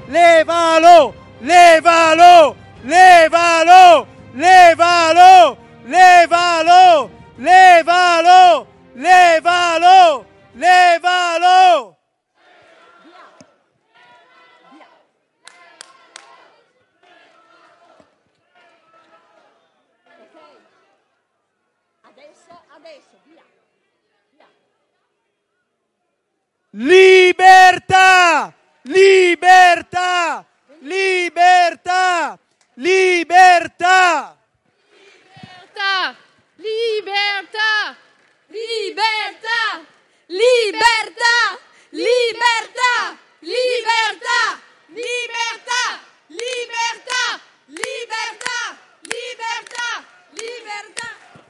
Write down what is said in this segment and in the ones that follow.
levalo, levalo, levalo, levalo, levalo, levalo, levalo, levalo. Adesso, via. Libertà, libertà, libertà, libertà. Libertà, libertà, libertà, libertà, libertà, libertà, libertà, libertà, libertà, libertà.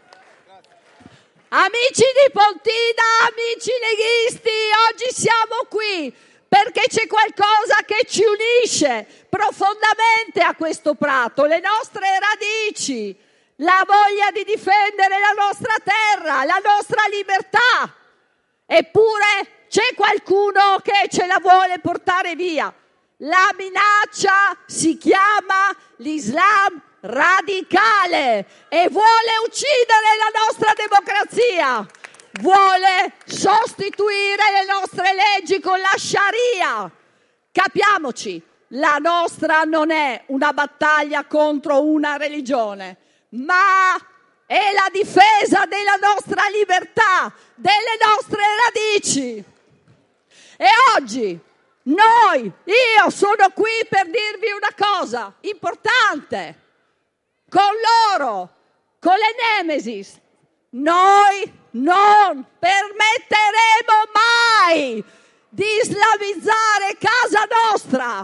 Amici di Pontina, amici leghisti, oggi siamo qui perché c'è qualcosa che ci unisce profondamente a questo prato, le nostre radici, la voglia di difendere la nostra terra, la nostra libertà. Eppure c'è qualcuno che ce la vuole portare via. La minaccia si chiama l'Islam radicale e vuole uccidere la nostra democrazia, vuole sostituire le nostre leggi con la Sharia. Capiamoci, la nostra non è una battaglia contro una religione, ma è la difesa della nostra libertà, delle nostre radici. E oggi io sono qui per dirvi una cosa importante. Con loro, con le Nemesis, noi non permetteremo mai di islamizzare casa nostra.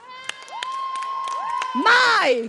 Mai!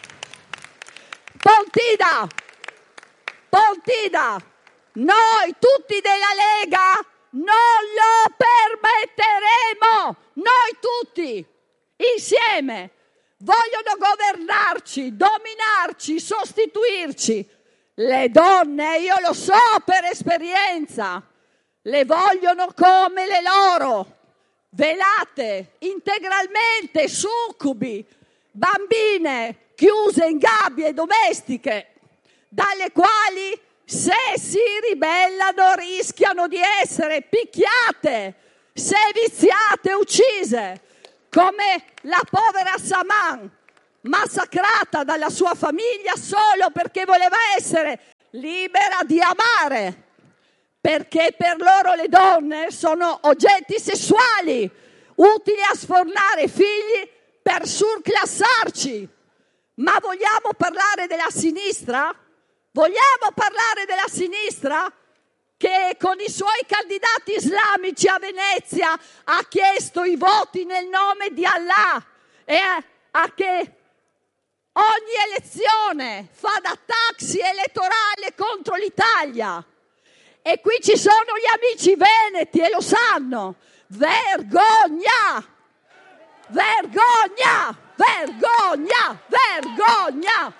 Pontina, noi tutti della Lega non lo permetteremo, noi tutti insieme. Vogliono governarci, dominarci, sostituirci. Le donne, io lo so per esperienza, le vogliono come le loro, velate, integralmente, succubi, bambine chiuse in gabbie domestiche, dalle quali se si ribellano rischiano di essere picchiate, seviziate, uccise, come la povera Saman, massacrata dalla sua famiglia solo perché voleva essere libera di amare, perché per loro le donne sono oggetti sessuali, utili a sfornare figli per surclassarci. Ma vogliamo parlare della sinistra? Vogliamo parlare della sinistra che con i suoi candidati islamici a Venezia ha chiesto i voti nel nome di Allah e che ogni elezione fa da taxi elettorale contro l'Italia? E qui ci sono gli amici veneti e lo sanno. Vergogna! Vergogna! Vergogna! Vergogna!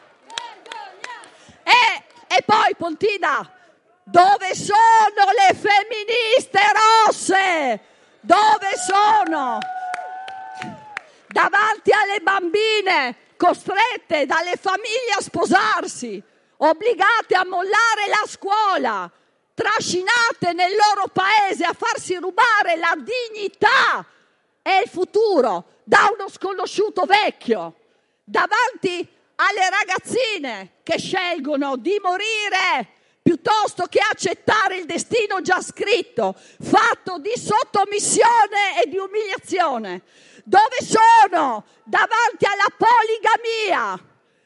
E poi, Pontina, dove sono le femministe rosse? Dove sono? Davanti alle bambine costrette dalle famiglie a sposarsi, obbligate a mollare la scuola, trascinate nel loro paese a farsi rubare la dignità e il futuro da uno sconosciuto vecchio, davanti alle ragazzine che scelgono di morire piuttosto che accettare il destino già scritto, fatto di sottomissione e di umiliazione. Dove sono davanti alla poligamia,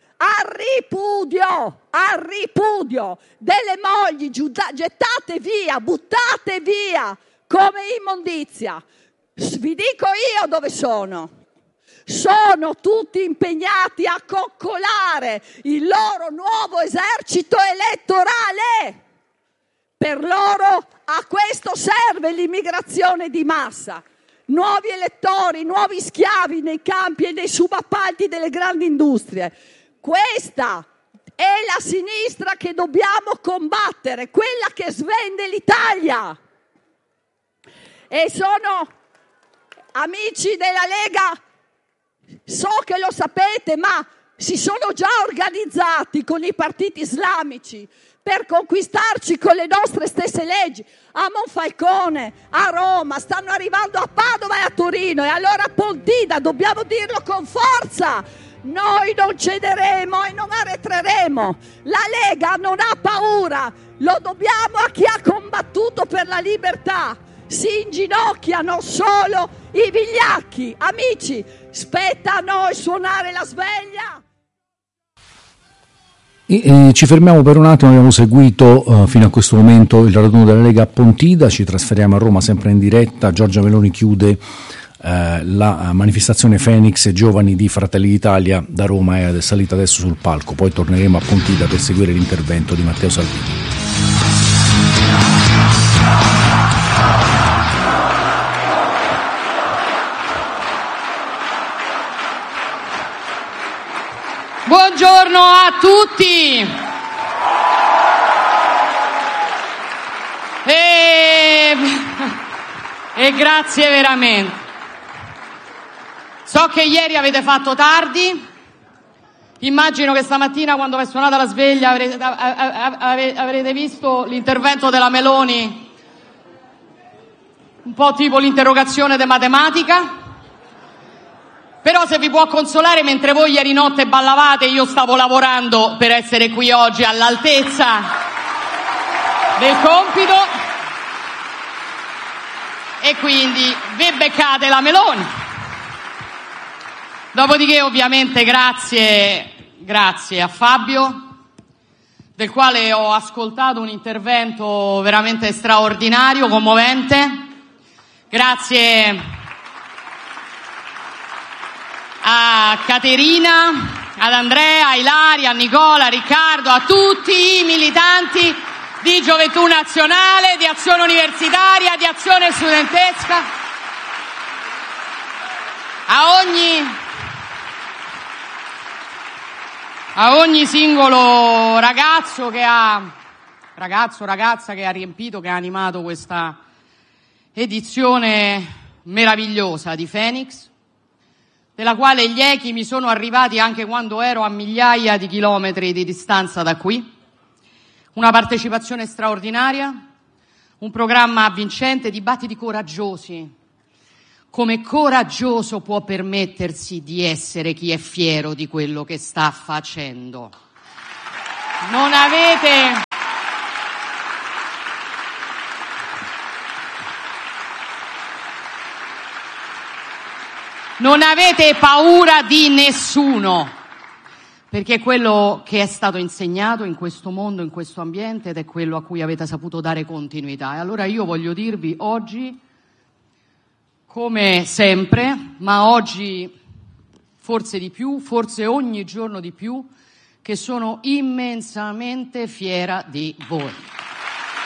al ripudio delle mogli gettate via, buttate via come immondizia? Vi dico io dove sono. Sono tutti impegnati a coccolare il loro nuovo esercito elettorale. Per loro a questo serve l'immigrazione di massa. Nuovi elettori, nuovi schiavi nei campi e nei subappalti delle grandi industrie. Questa è la sinistra che dobbiamo combattere, quella che svende l'Italia. E sono amici della Lega, So che lo sapete, ma si sono già organizzati con i partiti islamici per conquistarci con le nostre stesse leggi. A Monfalcone, a Roma, stanno arrivando a Padova e a Torino. E allora Pontida, dobbiamo dirlo con forza, noi non cederemo e non arretreremo. La Lega non ha paura, lo dobbiamo a chi ha combattuto per la libertà. Si inginocchiano solo i vigliacchi. Amici, spetta a noi suonare la sveglia. Ci fermiamo per un attimo, abbiamo seguito fino a questo momento il raduno della Lega a Pontida, ci trasferiamo a Roma sempre in diretta. Giorgia Meloni chiude la manifestazione Phoenix Giovani di Fratelli d'Italia da Roma, è salita adesso sul palco, poi torneremo a Pontida per seguire l'intervento di Matteo Salvini. Buongiorno a tutti e grazie veramente. So che ieri avete fatto tardi, immagino che stamattina quando vi è suonata la sveglia avrete visto l'intervento della Meloni, un po' tipo l'interrogazione di matematica. Però se vi può consolare, mentre voi ieri notte ballavate, io stavo lavorando per essere qui oggi all'altezza del compito e quindi ve beccate la Meloni. Dopodiché ovviamente grazie a Fabio, del quale ho ascoltato un intervento veramente straordinario, commovente. Grazie a Caterina, ad Andrea, a Ilaria, a Nicola, a Riccardo, a tutti i militanti di Gioventù Nazionale, di Azione Universitaria, di Azione Studentesca, a ogni singolo ragazza che ha riempito, che ha animato questa edizione meravigliosa di Phoenix, della quale gli echi mi sono arrivati anche quando ero a migliaia di chilometri di distanza da qui. Una partecipazione straordinaria, un programma avvincente, dibattiti coraggiosi. Come coraggioso può permettersi di essere chi è fiero di quello che sta facendo? Non avete paura di nessuno, perché è quello che è stato insegnato in questo mondo, in questo ambiente, ed è quello a cui avete saputo dare continuità. E allora io voglio dirvi oggi, come sempre, ma oggi forse di più, forse ogni giorno di più, che sono immensamente fiera di voi.